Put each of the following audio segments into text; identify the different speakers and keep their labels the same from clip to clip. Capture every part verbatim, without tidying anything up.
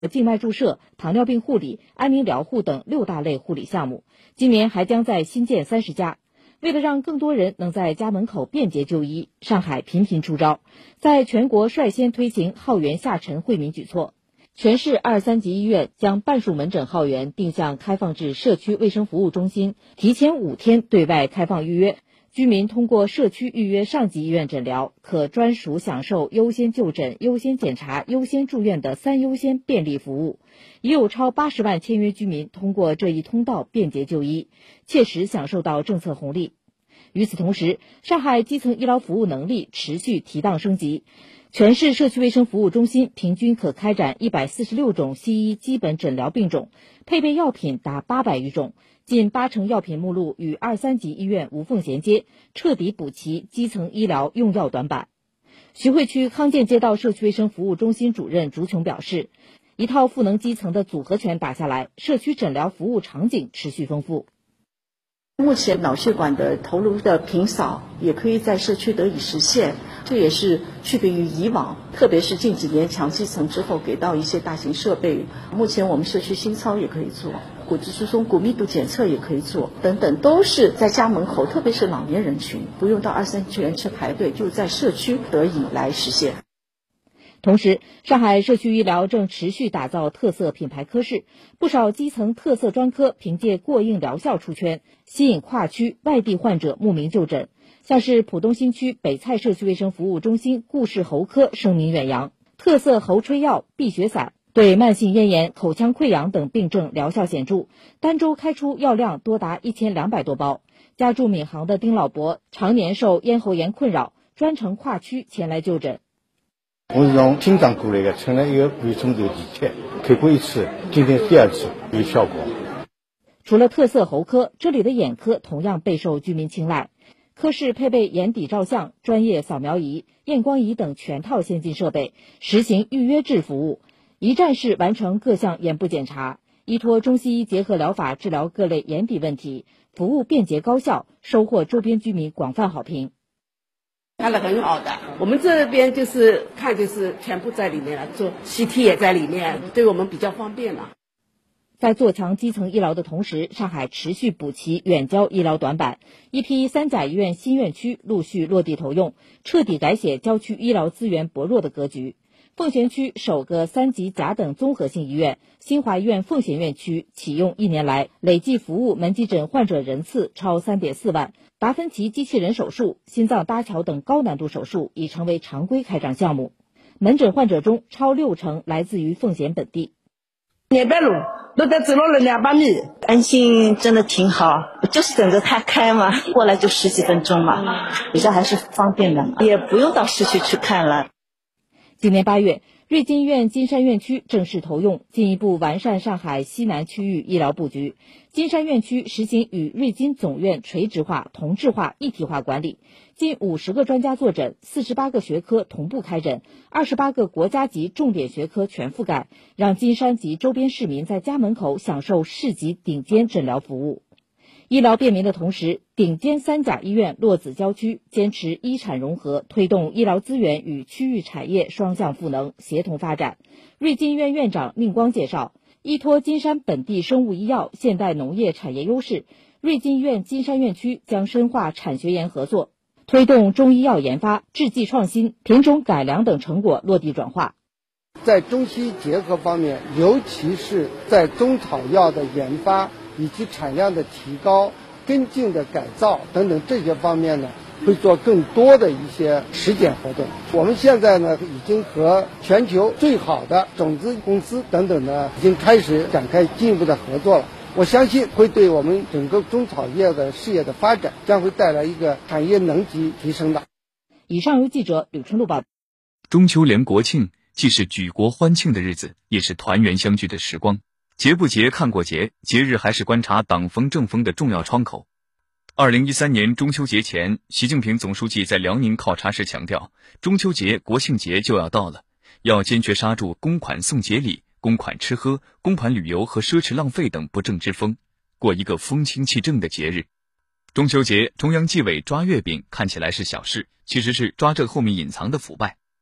Speaker 1: 静脉注射、糖尿病护理、安宁疗护等六大类护理项目。今年还将在新建三十家。为了让更多人能在家门口便捷就医，上海频频出招，在全国率先推行号源下沉惠民举措。全市二三级医院将半数门诊号源定向开放至社区卫生服务中心，提前五天对外开放预约。居民通过社区预约上级医院诊疗，可专属享受优先就诊、优先检查、优先住院的三优先便利服务。已有超八十万签约居民通过这一通道便捷就医，切实享受到政策红利。与此同时，上海基层医疗服务能力持续提档升级，全市社区卫生服务中心平均可开展一百四十六种西医基本诊疗病种，配备药品达八百余种，近八成药品目录与二三级医院无缝衔接，彻底补齐基层医疗用药短板。徐汇区康健街道社区卫生服务中心主任竹琼表示，一套赋能基层的组合拳打下来，社区诊疗服务场景持续丰富。
Speaker 2: 目前脑血管的头颅的平扫也可以在社区得以实现，这也是区别于以往，特别是近几年强基层之后给到一些大型设备。目前我们社区心操也可以做，骨质疏松、骨密度检测也可以做，等等，都是在家门口，特别是老年人群，不用到二三线去排队，就在社区得以来实现。
Speaker 1: 同时，上海社区医疗正持续打造特色品牌科室，不少基层特色专科凭借过硬疗效出圈，吸引跨区外地患者慕名就诊。像是浦东新区北蔡社区卫生服务中心顾氏喉科声名远扬，特色喉吹药、避血散对慢性咽炎、口腔溃疡等病症疗效显著，单周开出药量多达一千两百多包。家住闵行的丁老伯常年受咽喉炎困扰，专程跨区前来就诊。
Speaker 3: 我是从新疆过来的，乘了一个半钟头地铁，开过一次，今天第二次，有效果。
Speaker 1: 除了特色喉科，这里的眼科同样备受居民青睐。科室配备眼底照相、专业扫描仪、验光仪等全套先进设备，实行预约制服务，一站式完成各项眼部检查，依托中西医结合疗法治疗各类眼底问题，服务便捷高效，收获周边居民广泛好评。
Speaker 4: 看了很好的，我们这边就是看就是全部在里面了，做 C T 也在里面，对我们比较方便了。
Speaker 1: 在做强基层医疗的同时，上海持续补齐远郊医疗短板，一批三甲医院新院区陆续落地投用，彻底改写郊区医疗资源薄弱的格局。奉贤区首个三级甲等综合性医院新华医院奉贤院区启用一年来，累计服务门急诊患者人次超 三点四万，达芬奇机器人手术、心脏搭桥等高难度手术已成为常规开展项目。门诊患者中超六成来自于奉贤本地。
Speaker 5: 两百路都得走了两百米，
Speaker 2: 安心真的挺好，就是等着它开嘛，过来就十几分钟嘛，比较还是方便的，也不用到市区去看了。
Speaker 1: 今年八月，瑞金医院金山院区正式投用，进一步完善上海西南区域医疗布局。金山院区实行与瑞金总院垂直化、同质化、一体化管理，近五十个专家坐诊，四十八个学科同步开诊，二十八个国家级重点学科全覆盖，让金山及周边市民在家门口享受市级顶尖诊疗服务。医疗便民的同时，顶尖三甲医院落子郊区，坚持医产融合，推动医疗资源与区域产业双向赋能、协同发展。瑞金医院院长宁光介绍，依托金山本地生物医药、现代农业产业优势，瑞金医院金山院区将深化产学研合作，推动中医药研发、制剂创新、品种改良等成果落地转化。
Speaker 6: 在中西医结合方面，尤其是在中草药的研发以及产量的提高、跟进的改造等等这些方面呢，会做更多的一些实践活动。我们现在呢，已经和全球最好的种子公司等等呢，已经开始展开进一步的合作了。我相信会对我们整个中草药的事业的发展，将会带来一个产业能级提升的。
Speaker 1: 以上由记者吕春露报道。
Speaker 7: 中秋连国庆既是举国欢庆的日子，也是团圆相聚的时光。节不节看过节，节日还是观察党风政风的重要窗口。二零一三年中秋节前，习近平总书记在辽宁考察时强调，中秋节、国庆节就要到了，要坚决刹住公款送节礼、公款吃喝、公款旅游和奢侈浪费等不正之风，过一个风清气正的节日。中秋节，中央纪委抓月饼看起来是小事，其实是抓这后面隐藏的腐败。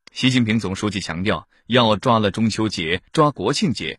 Speaker 7: 习近平总书记强调，要抓了中秋节，抓国庆节，